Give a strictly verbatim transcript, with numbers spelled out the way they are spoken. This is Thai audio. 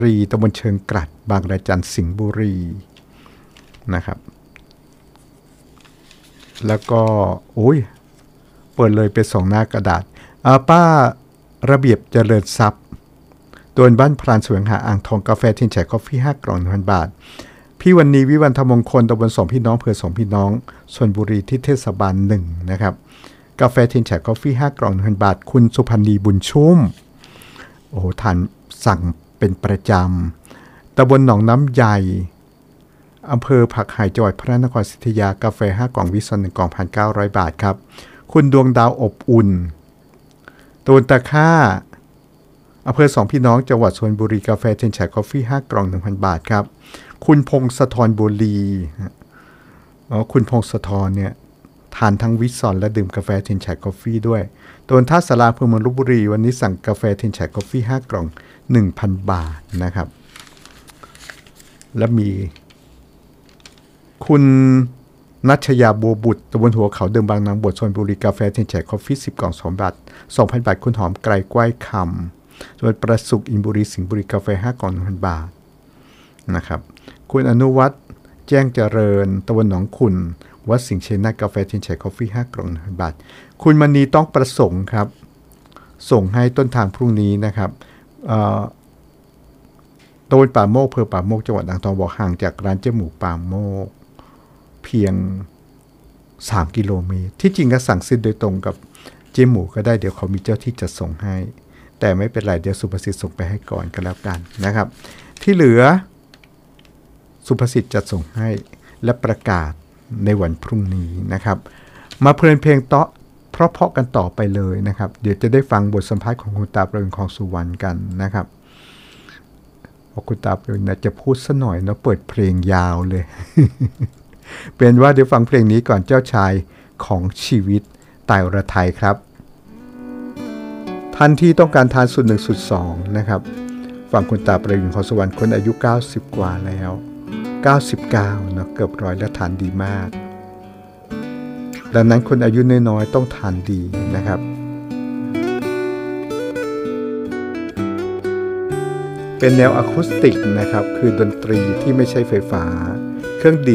รีตำบลเชิงกลัดบางระจันสิงห์บุรีนะครับแล้วก็โอ้ยเปิดเลยเป็นสองหน้ากระดาษป้าระเบียบเจริญทรัพย์โดนบ้านพรานแสวงหาอ่างทองกาแฟทินแฉกกาแฟห้ากล่องหนึ่งพันบาทพี่วันนี้วิวันธรรมมงคลตำบลสองพี่น้องอำเภอสองพี่น้องชลบุรีที่เทศบาลหนึ่งนะครับกาแฟทินแฉกกาแฟห้ากล่องหนึ่งพันบาทคุณสุพันธ์ลีบุญชุ่มโอ้โหทานสั่งเป็นประจำตำบลหนองน้ำใหญ่อำเภอผักไห่จังหวัดพระนครศรีอยุธยากาแฟห้ากล่องวิสซอนหนึ่งกล่องพันเก้าร้อยบาทครับคุณดวงดาวอบอุ่นตูนตะค่าอำเภอสองพี่น้องจังหวัดชลบุรีกาแฟเทนแฉกกาแฟห้ากล่อง หนึ่งพันบาทครับคุณพงศธรบุรีอ๋อคุณพงศธรเนี่ยทานทั้งวิสซอนและดื่มกาแฟเทนแฉกกาแฟด้วยตูนท่าสาราอำเภอเมืองลพบุรีวันนี้สั่งกาแฟเทนแฉกกาแฟห้ากล่อง หนึ่งพันบาทนะครับและมีคุณนัชยาบัวบุตรตำบลหัวเขาเดิมบางนางบวชชลบุรีกาแฟเทนแฉกกาแฟสิบกล่องสองบาท สองพันบาทคุณหอมไกลก้อยคำจังหวัดประสุขอินบุรีสิงห์บุรีกาแฟห้ากล่อง หนึ่งพันบาทนะครับคุณอนุวัฒน์แจ้งเจริญตำบลหนองขุ่นวัดสิงห์เชนากาแฟเทนแฉกกาแฟห้ากล่อง หนึ่งพันบาทคุณมณีต้องประสงค์ครับส่งให้ต้นทางพรุ่งนี้นะครับตำบลป่าโมกอำเภอป่าโมกจังหวัดอ่างทองบอกห่างจากร้านเจ๊หมูป่าโมกเพียงสามกิโลเมตรที่จริงก็สั่งซื้อโดยตรงกับเจ๊หมูก็ได้เดี๋ยวเขามีเจ้าที่จะส่งให้แต่ไม่เป็นไรเดี๋ยวสุภสิทธิ์ส่งไปให้ก่อนก็แล้วกันนะครับที่เหลือสุภสิทธิ์จะส่งให้และประกาศในวันพรุ่งนี้นะครับมาเพลินเพลงเตาะเพราะเพาะกันต่อไปเลยนะครับเดี๋ยวจะได้ฟังบทสัมภาษณ์ของคุณตาประวิน คลองสุวรรณกันนะครับคุณตาประวินจะพูดซะหน่อยเนาะเปิดเพลงยาวเลย เป็นว่าเดี๋ยวฟังเพลงนี้ก่อนเจ้าชายของชีวิตไต่ระไทยครับท่านที่ต้องการทานสุดหนึ่งสุดสองนะครับฟังคุณตาประวิน คลองสุวรรณคนอายุเก้าสิบกว่าแล้วเก้าสิบเก้าเนาะเกือบร้อยแล้วทานดีมากดังนั้นคนอายุน้อยๆต้องทานดีนะครับเป็นแนวอะคูสติกนะครับคือดนตรีที่ไม่ใช่ไฟฟ้าเครื่อง